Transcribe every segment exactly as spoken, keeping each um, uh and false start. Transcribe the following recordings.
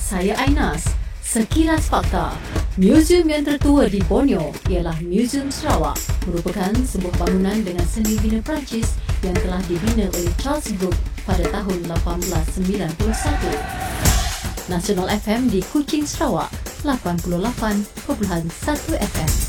saya Ainas. Sekilas fakta. Muzium yang tertua di Borneo ialah Muzium Sarawak, merupakan sebuah bangunan dengan seni bina Perancis yang telah dibina oleh Charles Brooke pada tahun lapan belas sembilan puluh satu. Nasional F M di Kuching, Sarawak, lapan puluh lapan perpuluhan satu F M.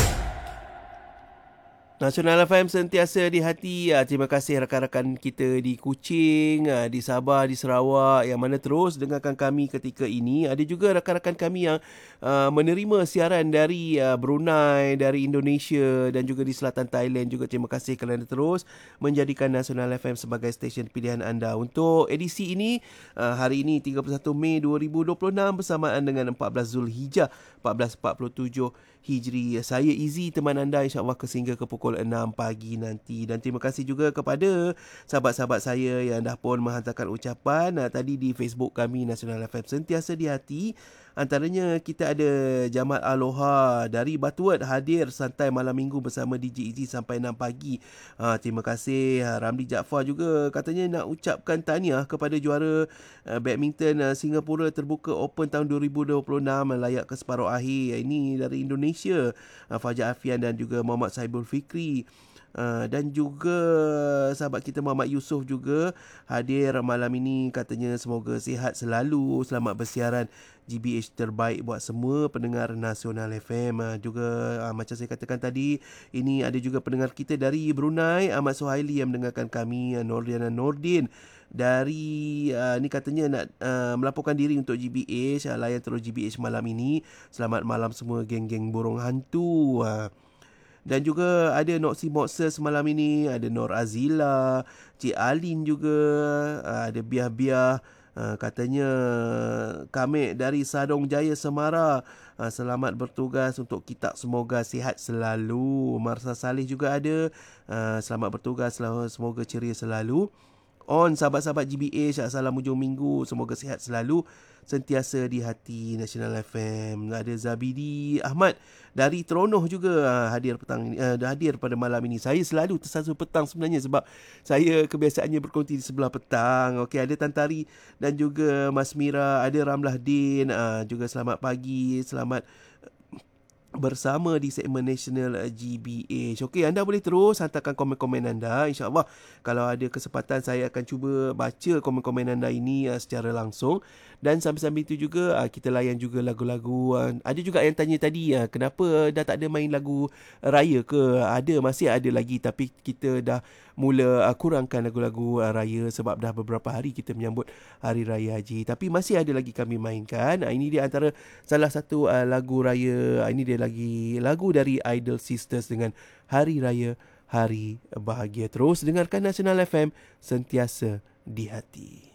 Nasional F M sentiasa di hati. Terima kasih rakan-rakan kita di Kuching, di Sabah, di Sarawak yang mana terus dengarkan kami ketika ini. Ada juga rakan-rakan kami yang uh, menerima siaran dari uh, Brunei, dari Indonesia dan juga di selatan Thailand juga. Terima kasih kerana terus menjadikan Nasional F M sebagai stesen pilihan anda. Untuk edisi ini, uh, hari ini tiga puluh satu Mei dua ribu dua puluh enam bersamaan dengan empat belas Zulhijjah empat belas empat puluh tujuh Hijri. Saya Izzy, teman anda, insyaAllah ke sehingga ke pukul enam pagi nanti. Dan terima kasih juga kepada sahabat-sahabat saya yang dah pun menghantarkan ucapan uh, tadi di Facebook kami Nasional F M sentiasa di hati. Antaranya kita ada Jamal Aloha dari Batuat hadir santai malam minggu bersama D J Izzy sampai enam pagi. Ha, terima kasih. Ramli Jaafar juga katanya nak ucapkan tahniah kepada juara uh, badminton uh, Singapura terbuka Open tahun dua ribu dua puluh enam layak ke separuh akhir. Ini dari Indonesia, uh, Fajar Afian dan juga Muhammad Saibul Fikri. Uh, dan juga sahabat kita Muhammad Yusof juga hadir malam ini, katanya semoga sihat selalu, selamat bersiaran, G B H terbaik buat semua pendengar Nasional F M. Uh, juga uh, macam saya katakan tadi, ini ada juga pendengar kita dari Brunei, Ahmad Suhaili yang mendengarkan kami, uh, Nordiana Nordin dari uh, ni katanya nak uh, melaporkan diri untuk G B H, uh, layan terus G B H malam ini. Selamat malam semua geng-geng burung hantu. Uh, Dan juga ada Noksi Mokses malam ini, ada Nor Azila, Cik Alin juga, ada Biah-Biah, katanya Kamik dari Sadong Jaya Semara. Selamat bertugas untuk kita, semoga sihat selalu. Marsa Salih juga ada, selamat bertugas, semoga ceria selalu. On sahabat-sahabat G B H, salam hujung minggu, semoga sihat selalu, sentiasa di hati Nasional F M. Ada Zabidi Ahmad dari Teronoh juga hadir petang ini, uh, hadir pada malam ini. Saya selalu tersasul petang sebenarnya sebab saya kebiasaannya berkonti di sebelah petang. Okey, ada Tantari dan juga Mas Mira, ada Ramlah Din, uh, juga selamat pagi, selamat bersama di segmen National G B H. Okey, anda boleh terus hantarkan komen-komen anda. InsyaAllah kalau ada kesempatan saya akan cuba baca komen-komen anda ini uh, secara langsung. Dan sambil-sambil itu juga uh, kita layan juga lagu-lagu. Uh, ada juga yang tanya tadi, uh, kenapa dah tak ada main lagu raya ke? Ada, masih ada lagi, tapi kita dah mula uh, kurangkan lagu-lagu uh, raya sebab dah beberapa hari kita menyambut Hari Raya Haji. Tapi masih ada lagi kami mainkan. Uh, ini dia antara salah satu uh, lagu raya. Uh, ini dia lagi lagu dari Idol Sisters dengan Hari Raya Hari Bahagia. Terus dengarkan Nasional F M sentiasa di hati.